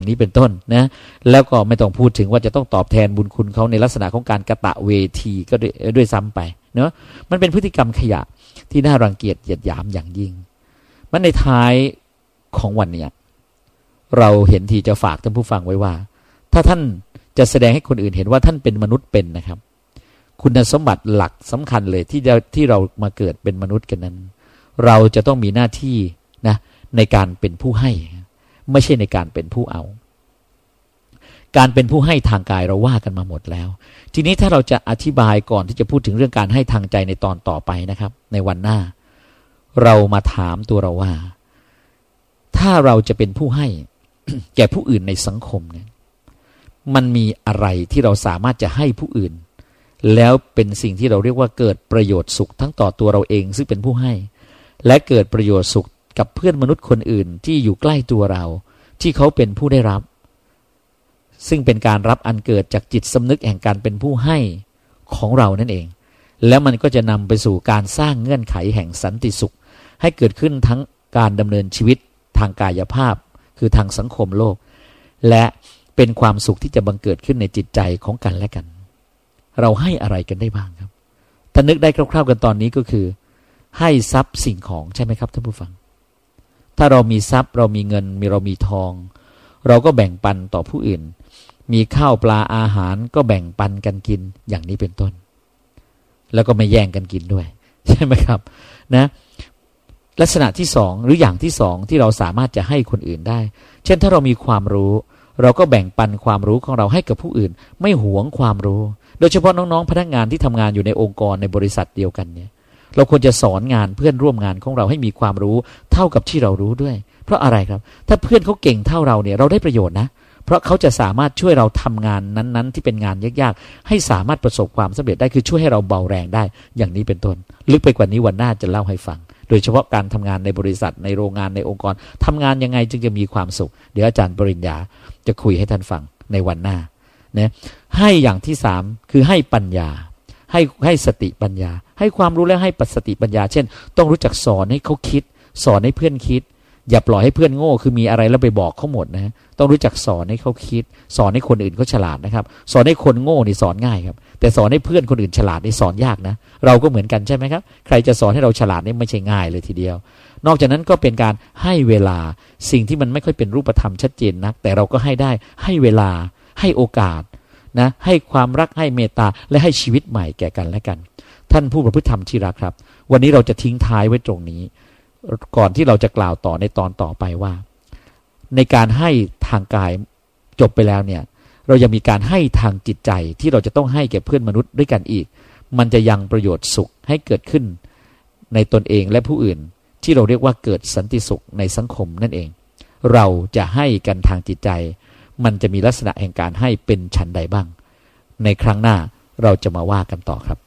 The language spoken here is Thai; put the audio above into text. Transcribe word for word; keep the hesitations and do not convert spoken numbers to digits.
นี้เป็นต้นนะแล้วก็ไม่ต้องพูดถึงว่าจะต้องตอบแทนบุญคุณเขาในลักษณะของการกตเวทีก็ด้วยด้วยซ้ำไปเนาะมันเป็นพฤติกรรมขยะที่น่ารังเกียจเหยียดหยามอย่างยิ่งมันในท้ายของวันนี้เราเห็นทีจะฝากท่านผู้ฟังไว้ว่าถ้าท่านจะแสดงให้คนอื่นเห็นว่าท่านเป็นมนุษย์เป็นนะครับคุณสมบัติหลักสำคัญเลยที่จะที่เรามาเกิดเป็นมนุษย์กันนั้นเราจะต้องมีหน้าที่นะในการเป็นผู้ให้ไม่ใช่ในการเป็นผู้เอาการเป็นผู้ให้ทางกายเราว่ากันมาหมดแล้วทีนี้ถ้าเราจะอธิบายก่อนที่จะพูดถึงเรื่องการให้ทางใจในตอนต่อไปนะครับในวันหน้าเรามาถามตัวเราว่าถ้าเราจะเป็นผู้ให้ แก่ผู้อื่นในสังคมเนี่ยมันมีอะไรที่เราสามารถจะให้ผู้อื่นแล้วเป็นสิ่งที่เราเรียกว่าเกิดประโยชน์สุขทั้งต่อตัวเราเองซึ่งเป็นผู้ให้และเกิดประโยชน์สุขกับเพื่อนมนุษย์คนอื่นที่อยู่ใกล้ตัวเราที่เขาเป็นผู้ได้รับซึ่งเป็นการรับอันเกิดจากจิตสำนึกแห่งการเป็นผู้ให้ของเรานั่นเองแล้วมันก็จะนำไปสู่การสร้างเงื่อนไขแห่งสันติสุขให้เกิดขึ้นทั้งการดำเนินชีวิตทางกายภาพคือทางสังคมโลกและเป็นความสุขที่จะบังเกิดขึ้นในจิตใจของกันและกันเราให้อะไรกันได้บ้างครับถ้านึกได้คร่าวๆกันตอนนี้ก็คือให้ทรัพย์สิ่งของใช่ไหมครับท่านผู้ฟังถ้าเรามีทรัพย์เรามีเงินมีเรามีทองเราก็แบ่งปันต่อผู้อื่นมีข้าวปลาอาหารก็แบ่งปันกันกินอย่างนี้เป็นต้นแล้วก็ไม่แย่งกันกินด้วยใช่ไหมครับนะลักษณะที่สองหรืออย่างที่สองที่เราสามารถจะให้คนอื่นได้เช่นถ้าเรามีความรู้เราก็แบ่งปันความรู้ของเราให้กับผู้อื่นไม่หวงความรู้โดยเฉพาะน้องๆพนักงานที่ทำงานอยู่ในองค์กรในบริษัทเดียวกันเนี่ยเราควรจะสอนงานเพื่อนร่วมงานของเราให้มีความรู้เท่ากับที่เรารู้ด้วยเพราะอะไรครับถ้าเพื่อนเขาเก่งเท่าเราเนี่ยเราได้ประโยชน์นะเพราะเขาจะสามารถช่วยเราทำงานนั้นๆที่เป็นงานยากๆให้สามารถประสบความสำเร็จได้คือช่วยให้เราเบาแรงได้อย่างนี้เป็นต้นลึกไปกว่านี้วันหน้าจะเล่าให้ฟังโดยเฉพาะการทำงานในบริษัทในโรงงานในองค์กรทำงานยังไงจึงจะมีความสุขเดี๋ยวอาจารย์ปริญญาจะคุยให้ท่านฟังในวันหน้านะให้อย่างที่สามคือให้ปัญญาให้ให้สติปัญญาให้ความรู้และให้ปัสติปัญญาเช่นต้องรู้จักสอนให้เขาคิดสอนให้เพื่อนคิดอย่าปล่อยให้เพื่อนโง่คือมีอะไรแล้วไปบอกเขาหมดนะต้องรู้จักสอนให้เขาคิดสอนให้คนอื่นเขาฉลาดนะครับสอนให้คนโง่นี่สอนง่ายครับแต่สอนให้เพื่อนคนอื่นฉลาดนี่สอนยากนะเราก็เหมือนกันใช่ไหมครับใครจะสอนให้เราฉลาดนี่ไม่ใช่ง่ายเลยทีเดียวนอกจากนั้นก็เป็นการให้เวลาสิ่งที่มันไม่ค่อยเป็นรูปธรรมชัดเจนนักแต่เราก็ให้ได้ให้เวลาให้โอกาสนะให้ความรักให้เมตตาและให้ชีวิตใหม่แก่กันและกันท่านผู้ประพฤติธรรมที่รักครับวันนี้เราจะทิ้งท้ายไว้ตรงนี้ก่อนที่เราจะกล่าวต่อในตอนต่อไปว่าในการให้ทางกายจบไปแล้วเนี่ยเรายังมีการให้ทางจิตใจที่เราจะต้องให้แก่เพื่อนมนุษย์ด้วยกันอีกมันจะยังประโยชน์สุขให้เกิดขึ้นในตนเองและผู้อื่นที่เราเรียกว่าเกิดสันติสุขในสังคมนั่นเองเราจะให้กันทางจิตใจมันจะมีลักษณะแห่งการให้เป็นฉันใดบ้างในครั้งหน้าเราจะมาว่ากันต่อครับ